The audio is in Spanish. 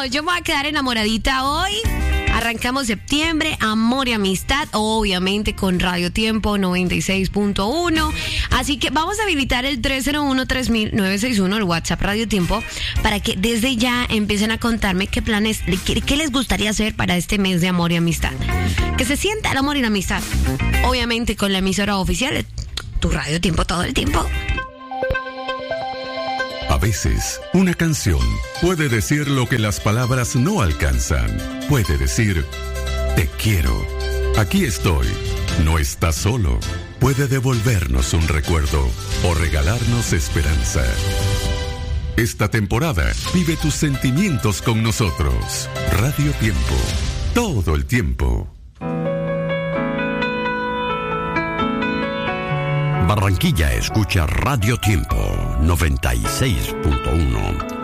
No, yo me voy a quedar enamoradita hoy. Arrancamos septiembre, amor y amistad, obviamente con Radio Tiempo 96.1. Así que vamos a habilitar el 301-3961, el WhatsApp Radio Tiempo, para que desde ya empiecen a contarme qué planes, qué les gustaría hacer para este mes de amor y amistad. Que se sienta el amor y la amistad. Obviamente con la emisora oficial de tu Radio Tiempo todo el tiempo. A veces, una canción puede decir lo que las palabras no alcanzan. Puede decir, te quiero, aquí estoy, no estás solo. Puede devolvernos un recuerdo o regalarnos esperanza. Esta temporada, vive tus sentimientos con nosotros. Radio Tiempo, todo el tiempo. Barranquilla escucha Radio Tiempo 96.1.